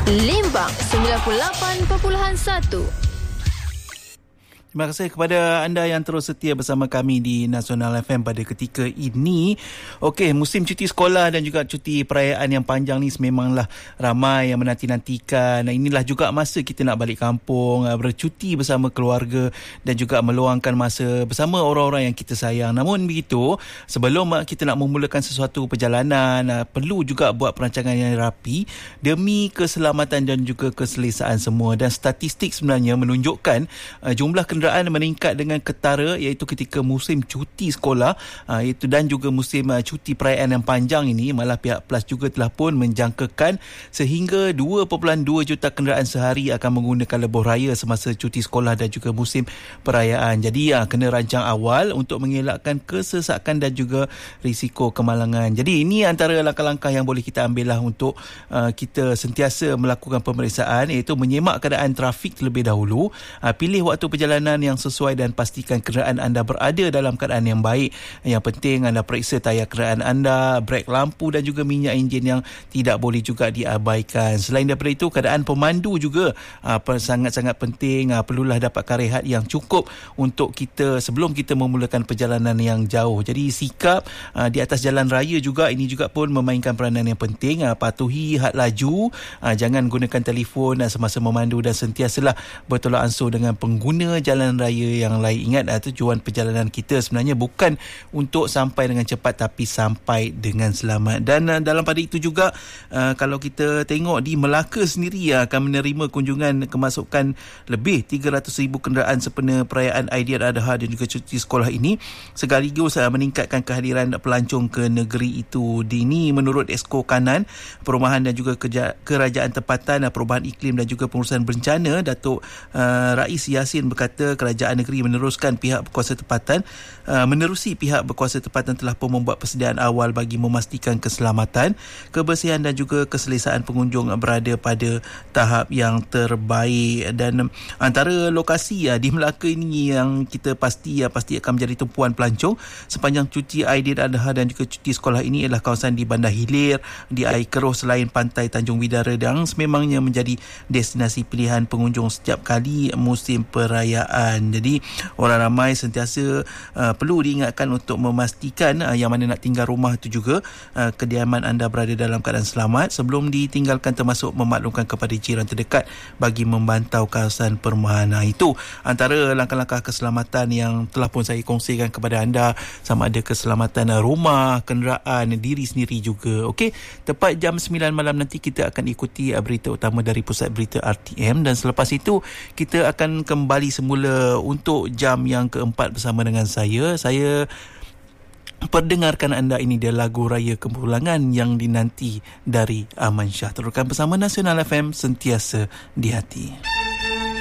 Limbang 98.1. Terima kasih kepada anda yang terus setia bersama kami di Nasional FM pada ketika ini. Okey, musim cuti sekolah dan juga cuti perayaan yang panjang ni memanglah ramai yang menanti-nantikan. Inilah juga masa kita nak balik kampung, bercuti bersama keluarga dan juga meluangkan masa bersama orang-orang yang kita sayang. Namun begitu, sebelum kita nak memulakan sesuatu perjalanan, perlu juga buat perancangan yang rapi demi keselamatan dan juga keselesaan semua. Dan statistik sebenarnya menunjukkan jumlah kenderaan meningkat dengan ketara iaitu ketika musim cuti sekolah iaitu dan juga musim cuti perayaan yang panjang ini. Malah pihak PLAS juga telah pun menjangkakan sehingga 2.2 juta kenderaan sehari akan menggunakan lebuh raya semasa cuti sekolah dan juga musim perayaan. Jadi kena rancang awal untuk mengelakkan kesesakan dan juga risiko kemalangan. Jadi ini antara langkah-langkah yang boleh kita ambil lah untuk kita sentiasa melakukan pemeriksaan, iaitu menyemak keadaan trafik terlebih dahulu, pilih waktu perjalanan yang sesuai dan pastikan kenderaan anda berada dalam keadaan yang baik. Yang penting anda periksa tayar kenderaan anda, brek lampu dan juga minyak enjin yang tidak boleh juga diabaikan. Selain daripada itu, keadaan pemandu juga sangat-sangat penting. Perlulah dapatkan rehat yang cukup untuk kita sebelum kita memulakan perjalanan yang jauh. Jadi sikap di atas jalan raya juga, ini juga pun memainkan peranan yang penting. Patuhi had laju, jangan gunakan telefon semasa memandu dan sentiasalah bertolak ansur dengan pengguna jalan raya yang lain. Ingat, tujuan perjalanan kita sebenarnya bukan untuk sampai dengan cepat tapi sampai dengan selamat. Dan dalam pada itu juga, kalau kita tengok di Melaka sendiri akan menerima kunjungan kemasukan lebih 300,000 kenderaan sempena perayaan Aidiladha dan juga cuti sekolah ini, sekaligus meningkatkan kehadiran pelancong ke negeri itu. Ini menurut Esko Kanan Perumahan dan juga Kerajaan Tempatan, Perubahan Iklim dan juga Pengurusan Bencana, Datuk Rais Yassin berkata kerajaan negeri menerusi pihak berkuasa tempatan telah pun membuat persediaan awal bagi memastikan keselamatan, kebersihan dan juga keselesaan pengunjung berada pada tahap yang terbaik. Dan antara lokasi di Melaka ini yang kita pasti akan menjadi tumpuan pelancong sepanjang cuti Aidiladha dan juga cuti sekolah ini adalah kawasan di Bandar Hilir, di Air Keroh selain pantai Tanjung Bidara, yang sememangnya menjadi destinasi pilihan pengunjung setiap kali musim perayaan. Jadi orang ramai sentiasa perlu diingatkan untuk memastikan yang mana nak tinggal rumah itu juga kediaman anda berada dalam keadaan selamat sebelum ditinggalkan, termasuk memaklumkan kepada jiran terdekat bagi memantau kawasan perumahan. Itu antara langkah-langkah keselamatan yang telah pun saya kongsikan kepada anda, sama ada keselamatan rumah, kenderaan, diri sendiri juga. Okey, tepat jam 9 malam nanti kita akan ikuti berita utama dari Pusat Berita RTM, dan selepas itu kita akan kembali semula untuk jam yang keempat bersama dengan saya. Saya perdengarkan anda ini dia lagu Raya Kepulangan yang dinanti dari Aman Shah. Teruskan bersama Nasional FM, sentiasa di hati.